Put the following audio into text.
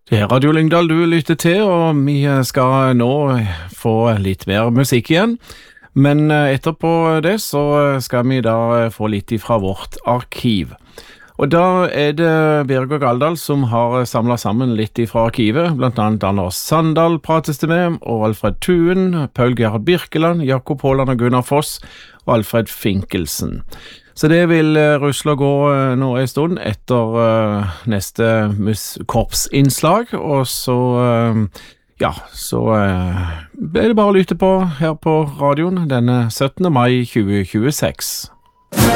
Det er Radio Lyngdal du lytter til, og vi skal nå få litt mer musikk igjen. Men etterpå det så skal vi da få litt ifra vårt arkiv. Og da er det Birger Galdal som har samlet sammen litt ifra arkivet, blant annet Anders Sandal prates det med, og Alfred Thuen, Paul Gerhard Birkeland, Jakob Haaland og Gunnar Foss, og Alfred Finkelsen. Så det vil rusle og gå nå en stund etter neste korpsinnslag, og så, så er det bare å lytte på her på radioen denne 17. mai 2026.